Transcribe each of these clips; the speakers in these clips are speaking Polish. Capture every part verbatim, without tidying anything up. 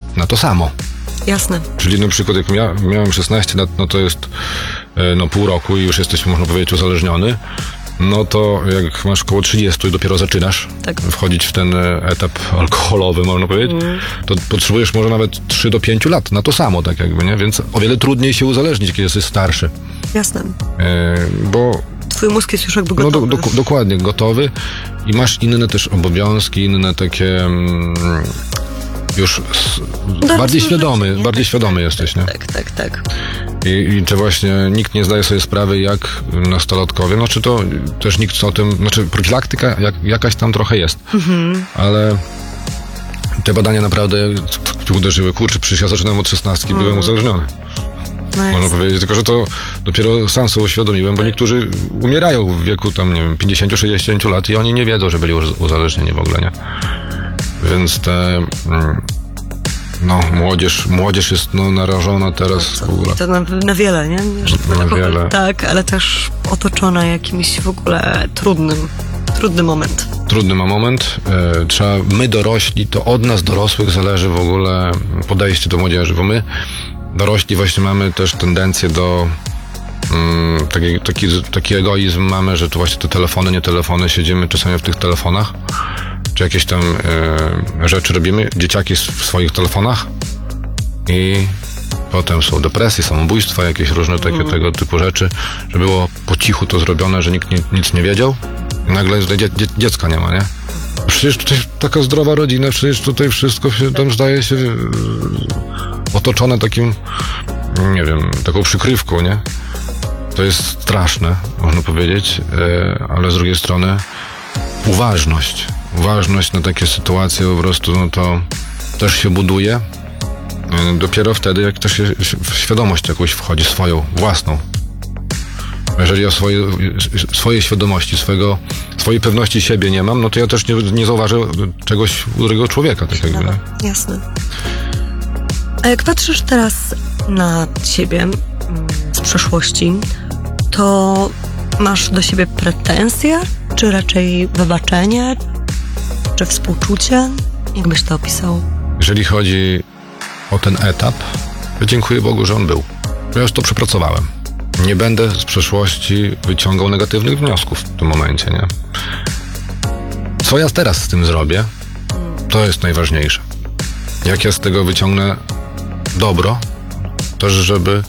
na to samo. Jasne. Czyli na przykład jak ja miałem szesnaście lat, no to jest no pół roku i już jesteś, można powiedzieć, uzależniony. No to jak masz około trzydziestu i dopiero zaczynasz tak. wchodzić w ten etap alkoholowy, można powiedzieć, mm. to potrzebujesz może nawet trzy do pięciu lat na to samo, tak jakby, nie? Więc o wiele trudniej się uzależnić, kiedy jesteś starszy. Jasne. E, bo twój mózg jest już jakby gotowy. No do, do, dokładnie, gotowy i masz inne też obowiązki, inne takie mm, już s, bardziej świadomy, rzeczy, bardziej tak, świadomy tak, jesteś, nie? Tak, tak, tak. I, I czy właśnie nikt nie zdaje sobie sprawy, jak nastolatkowie, no czy to też nikt o tym, znaczy profilaktyka jak, jakaś tam trochę jest, mhm. ale te badania naprawdę uderzyły, kurczę, przecież ja zaczynałem od szesnastki, mhm. byłem uzależniony. No można powiedzieć, tylko że to dopiero sam sobie uświadomiłem, bo niektórzy umierają w wieku tam, nie wiem, pięćdziesięciu sześćdziesięciu lat i oni nie wiedzą, że byli uzależnieni w ogóle, nie? Więc te... No, młodzież, młodzież jest no, narażona teraz w ogóle. To na, na wiele, nie? Na wiele. Tak, ale też otoczona jakimś w ogóle trudnym, trudny moment. Trudny ma moment. E, trzeba, my dorośli, to od nas dorosłych zależy w ogóle podejście do młodzieży, bo my dorośli właśnie mamy też tendencję do mm, taki, taki, taki egoizm mamy, że to właśnie te telefony, nie telefony, siedzimy czasami w tych telefonach, czy jakieś tam e, rzeczy robimy, dzieciaki w swoich telefonach i potem są depresje, samobójstwa, jakieś różne takie mm. tego typu rzeczy, że było po cichu to zrobione, że nikt nie, nic nie wiedział i nagle dzie, dzie, dziecka nie ma, nie? Przecież tutaj taka zdrowa rodzina, przecież tutaj wszystko się tam zdaje się otoczone takim, nie wiem, taką przykrywką, nie? To jest straszne, można powiedzieć, ale z drugiej strony uważność. Uważność na takie sytuacje po prostu, no to też się buduje. Dopiero wtedy, jak też w świadomość jakąś wchodzi, swoją, własną. Jeżeli ja swojej, swojej świadomości, swojego, swojej pewności siebie nie mam, no to ja też nie, nie zauważę czegoś u drugiego człowieka. Tak jakby, no, jasne. A jak patrzysz teraz na siebie z przeszłości, to masz do siebie pretensje, czy raczej wybaczenie, czy współczucie? Jak byś to opisał? Jeżeli chodzi o ten etap, to dziękuję Bogu, że on był. Ja już to przepracowałem. Nie będę z przeszłości wyciągał negatywnych wniosków w tym momencie, nie? Co ja teraz z tym zrobię, to jest najważniejsze. Jak ja z tego wyciągnę dobro, też żeby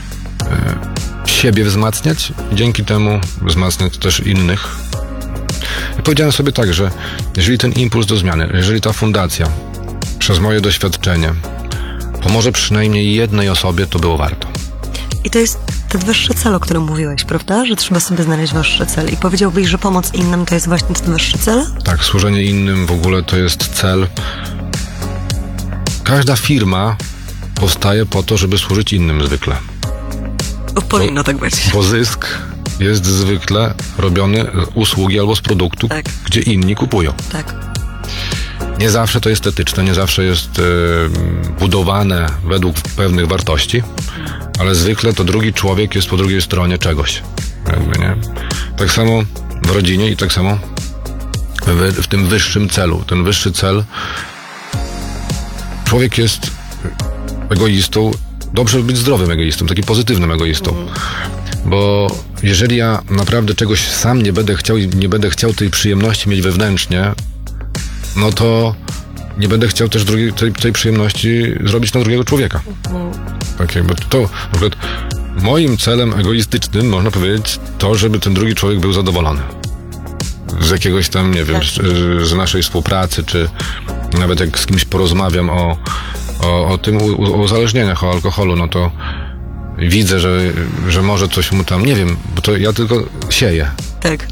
e, siebie wzmacniać i dzięki temu wzmacniać też innych. I powiedziałem sobie tak, że jeżeli ten impuls do zmiany, jeżeli ta fundacja przez moje doświadczenie pomoże przynajmniej jednej osobie, to było warto. I to jest ten wyższy cel, o którym mówiłeś, prawda? Że trzeba sobie znaleźć wyższy cel. I powiedziałbyś, że pomoc innym to jest właśnie ten wyższy cel? Tak, służenie innym w ogóle to jest cel. Każda firma powstaje po to, żeby służyć innym zwykle. Bo powinno tak być. Bo zysk jest zwykle robiony z usługi albo z produktu, tak. gdzie inni kupują. Tak. Nie zawsze to jest etyczne, nie zawsze jest y, budowane według pewnych wartości, ale zwykle to drugi człowiek jest po drugiej stronie czegoś. Jakby, nie? Tak samo w rodzinie i tak samo w, w tym wyższym celu. Ten wyższy cel, człowiek jest egoistą, dobrze być zdrowym egoistą, takim pozytywnym egoistą. Mm. Bo jeżeli ja naprawdę czegoś sam nie będę chciał i nie będę chciał tej przyjemności mieć wewnętrznie, no to nie będę chciał też drugiej, tej, tej przyjemności zrobić na drugiego człowieka. Mm. Tak jakby to, na przykład moim celem egoistycznym, można powiedzieć, to, żeby ten drugi człowiek był zadowolony. Z jakiegoś tam, nie wiem, z, z naszej współpracy, czy nawet jak z kimś porozmawiam o, o, o tym, o uzależnieniach, o alkoholu, no to widzę, że, że może coś mu tam, nie wiem, bo to ja tylko sieję. Tak.